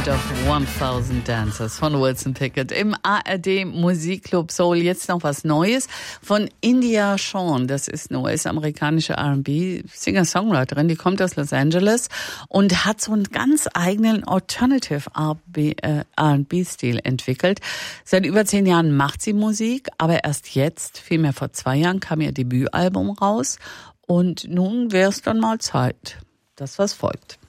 Band of 1000 Dancers von Wilson Pickett im ARD Musikclub Soul. Jetzt noch was Neues von India Shawn. Das ist eine US-amerikanische R&B Singer-Songwriterin, die kommt aus Los Angeles und hat so einen ganz eigenen Alternative R&B-Stil entwickelt. Seit über 10 Jahren macht sie Musik, aber erst jetzt, vielmehr vor 2 Jahren, kam ihr Debütalbum raus und nun wäre es dann mal Zeit, das was folgt.